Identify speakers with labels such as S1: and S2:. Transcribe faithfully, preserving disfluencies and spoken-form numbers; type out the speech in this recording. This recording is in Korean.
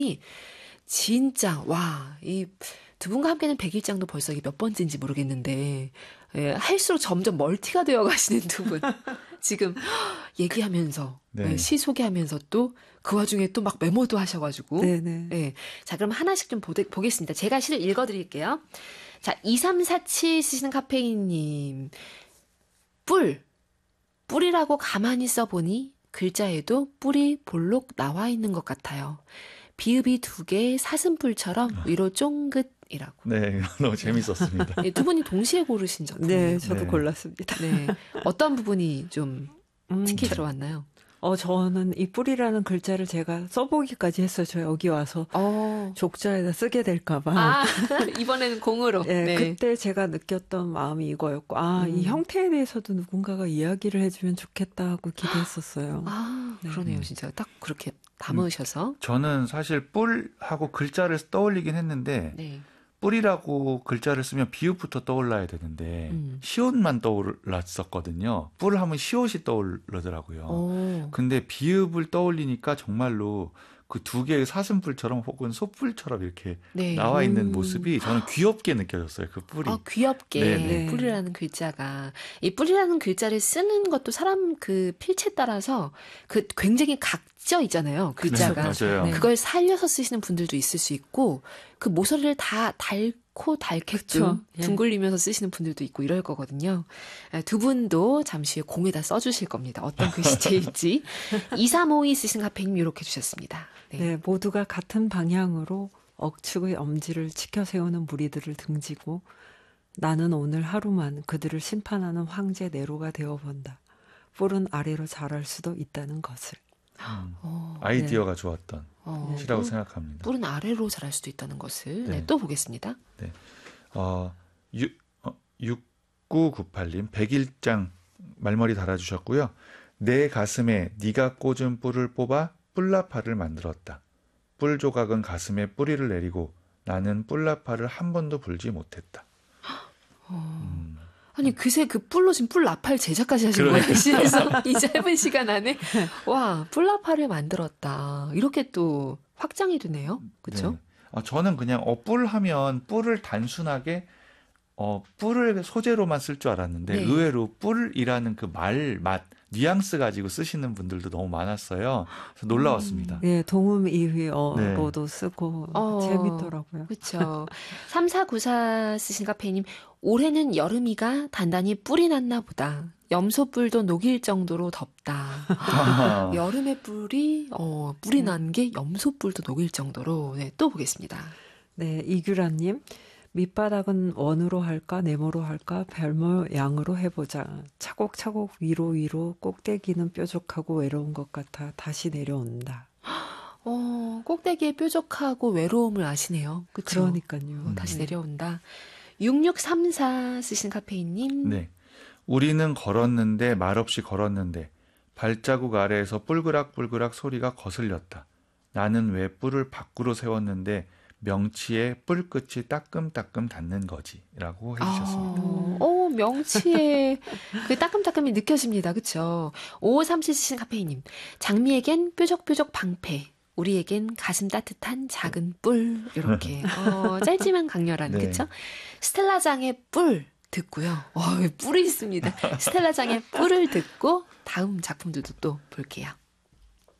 S1: 진짜 와, 이 두 분과 함께는 백일장도 벌써 이게 몇 번째인지 모르겠는데 예, 할수록 점점 멀티가 되어 가시는 두 분. 지금 얘기하면서
S2: 네.
S1: 예, 시 소개하면서 또 그 와중에 또 막 메모도 하셔가지고
S3: 네네.
S1: 예. 자, 그럼 하나씩 좀 보되, 보겠습니다. 제가 시를 읽어드릴게요. 자, 이삼사칠 쓰시는 카페인님. 뿔. 뿔이라고 가만히 써보니 글자에도 뿔이 볼록 나와 있는 것 같아요. 비읍이 두 개의 사슴뿔처럼 위로 쫑긋이라고.
S2: 네, 너무 재밌었습니다.
S1: 예, 두 분이 동시에 고르신 작품이에요.
S3: 네, 저도
S2: 네.
S3: 골랐습니다.
S1: 네. 어떤 부분이 좀
S3: 음,
S1: 특히 들어왔나요?
S3: 어, 저는 이 뿔이라는 글자를 제가 써보기까지 했어요. 저 여기 와서
S1: 어.
S3: 족자에다 쓰게 될까봐.
S1: 아, 이번에는 공으로.
S3: 네,
S1: 네.
S3: 그때 제가 느꼈던 마음이 이거였고, 아,
S1: 음.
S3: 이 형태에 대해서도 누군가가 이야기를 해주면 좋겠다 하고 기대했었어요.
S1: 아,
S3: 네.
S1: 그러네요. 진짜 딱 그렇게 담으셔서.
S2: 저는 사실 뿔하고 글자를 떠올리긴 했는데
S1: 네.
S2: 뿔이라고 글자를 쓰면 비읍부터 떠올라야 되는데
S1: 음.
S2: 시옷만 떠올랐었거든요. 뿔 하면 시옷이 떠오르더라고요.
S1: 오.
S2: 근데 비읍을 떠올리니까 정말로 그 두 개의 사슴뿔처럼 혹은 소뿔처럼 이렇게
S1: 네.
S2: 나와 있는
S3: 음.
S2: 모습이 저는 귀엽게 느껴졌어요. 그 뿔이.
S1: 아, 귀엽게
S2: 네네.
S1: 뿔이라는 글자가 이 뿔이라는 글자를 쓰는 것도 사람 그 필체 따라서 그 굉장히 각져 있잖아요. 글자가.
S2: 네, 맞아요.
S3: 네.
S1: 그걸 살려서 쓰시는 분들도 있을 수 있고 그 모서리를 다 닳고 닳게끔
S3: 그쵸. 예.
S1: 둥글리면서 쓰시는 분들도 있고 이럴 거거든요. 두 분도 잠시 후에 공에다 써주실 겁니다. 어떤 글씨체일지. 이삼오이 쓰신 카페님 이렇게 주셨습니다. 네.
S3: 네, 모두가 같은 방향으로 억측의 엄지를 치켜 세우는 무리들을 등지고 나는 오늘 하루만 그들을 심판하는 황제 네로가 되어본다. 뿔은 아래로 자랄 수도 있다는 것을.
S2: 음,
S1: 어,
S2: 아이디어가 좋았던
S1: 어,
S2: 시라고
S1: 뿔-
S2: 생각합니다.
S1: 뿔은 아래로 자랄 수도 있다는 것을. 네,
S2: 네.
S1: 또 보겠습니다.
S2: 어, 유, 어, 육구구팔 님 백일장 말머리 달아주셨고요. 내 가슴에 네가 꽂은 뿔을 뽑아 뿔나파를 만들었다. 뿔 조각은 가슴에 뿌리를 내리고 나는 뿔나파를 한 번도 불지 못했다.
S1: 어.
S2: 음,
S1: 아니 그새 그 뿔로 지금 뿔 나팔 제작까지 하신
S2: 그러니까요.
S1: 거예요. 시에서 이 짧은 시간 안에 와, 뿔 나팔을 만들었다. 이렇게 또 확장이 되네요. 그렇죠?
S2: 네. 아, 저는 그냥 어, 뿔 하면 뿔을 단순하게 어, 뿔을 소재로만 쓸 줄 알았는데
S1: 네.
S2: 의외로 뿔이라는 그 말, 맛, 뉘앙스 가지고 쓰시는 분들도 너무 많았어요. 그래서 놀라웠습니다.
S3: 예, 동음 이휘어로도 쓰고
S1: 어.
S3: 재밌더라고요.
S1: 그렇죠. 삼사구사 쓰신 카페님 올해는 여름이가 단단히 뿔이 났나 보다. 염소뿔도 녹일 정도로 덥다.
S2: 아,
S1: 여름에 뿔이 어, 뿔이 난 게 염소뿔도 녹일 정도로. 네, 또 보겠습니다.
S3: 네, 이규라님. 밑바닥은 원으로 할까 네모로 할까 별모 양으로 해보자. 차곡차곡 위로 위로 꼭대기는 뾰족하고 외로운 것 같아 다시 내려온다.
S1: 어, 꼭대기에 뾰족하고 외로움을 아시네요. 그렇죠?
S3: 그러니까요.
S1: 어, 다시
S3: 네.
S1: 내려온다. 육육삼사 쓰신 카페인님.
S2: 네. 우리는 걸었는데 말없이 걸었는데 발자국 아래에서 뿔그락뿔그락 소리가 거슬렸다. 나는 왜 뿔을 밖으로 세웠는데 명치에 뿔끝이 따끔따끔 닿는 거지 라고 해주셨습니다.
S1: 어, 어, 명치에 그 따끔따끔이 느껴집니다. 그렇죠? 오오삼칠 쓰신 카페인님. 장미에겐 뾰족뾰족 방패. 우리에겐 가슴 따뜻한 작은 뿔. 이렇게 어, 짧지만 강렬한.
S2: 네.
S1: 그렇죠? 스텔라장의 뿔 듣고요. 어, 뿔이 있습니다. 스텔라장의 뿔을 듣고 다음 작품들도 또 볼게요.